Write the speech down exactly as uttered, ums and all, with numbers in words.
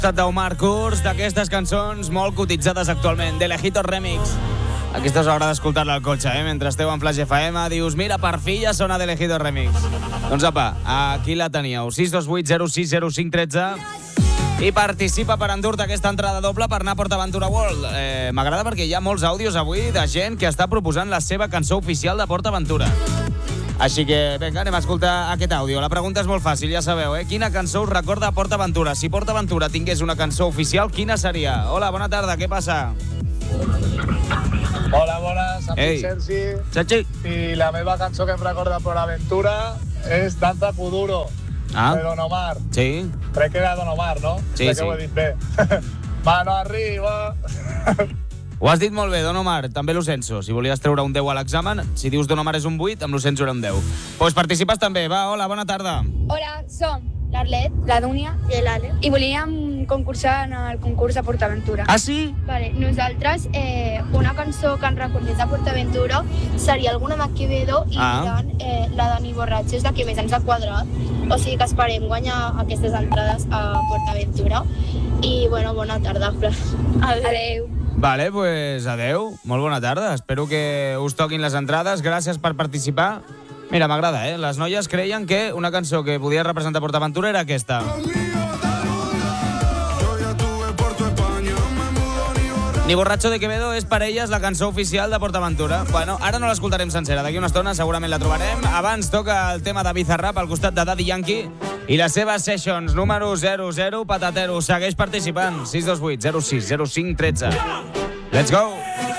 d'Omar Kurz, d'aquestes cançons molt cotitzades actualment, de l'Ejito Remix. Aquesta us haurà d'escoltar-la al cotxe, eh? Mentre esteu en Flash F M, dius, mira, per fi ja sona de l'Ejito Remix. Doncs apa, aquí la teníeu, sis dos vuit zero sis zero cinc un tres, i participa per endur-te aquesta entrada doble per anar a PortAventura World. Eh, M'agrada perquè hi ha molts àudios avui de gent que està proposant la seva cançó oficial de PortAventura. Així que, vinga, anem a escoltar aquest àudio. La pregunta és molt fàcil, ja sabeu, eh? Quina cançó us recorda a PortAventura? Si PortAventura tingués una cançó oficial, quina seria? Hola, bona tarda, què passa? Hola, bones, em dic Sergi. Sergi. I la meva cançó que em recorda PortAventura és Danza Kuduro, ah. de Don Omar. Sí. Crec que era Don Omar, no? Sí, Crec sí. que ho he dit bé. Mano arriba. Ho has dit molt bé, Don Omar, també l'Ocenso. Si volies treure un deu a l'examen, si dius Don Omar és un vuit, amb l'Ocenso era un deu. Doncs pues participes també, va, hola, bona tarda. Hola, som l'Arlet, la Dúnia i l'Ale. I volíem concursar en el concurs de PortAventura. Ah, sí? Vale, nosaltres, eh, una cançó que ens recordés de PortAventura seria alguna de Quevedo i ah. tant, eh, la d'Ani Borratxos, de que més ens ha quadrat. O sigui que esperem guanyar aquestes entrades a PortAventura. I, bueno, bona tarda. Adéu. Vale, doncs pues, adeu. Molt bona tarda. Espero que us toquin les entrades. Gràcies per participar. Mira, m'agrada, eh? Les noies creien que una cançó que podia representar PortAventura era aquesta. Ni Borratxo de Quevedo és per elles la cançó oficial de PortAventura. Bueno, ara no l'escoltarem sencera. D'aquí una estona segurament la trobarem. Abans toca el tema de Bizarrap al costat de Daddy Yankee i les seves sessions número zero zero Patatero. Segueix participant. sis dos vuit zero sis zero cinc un tres. Let's go!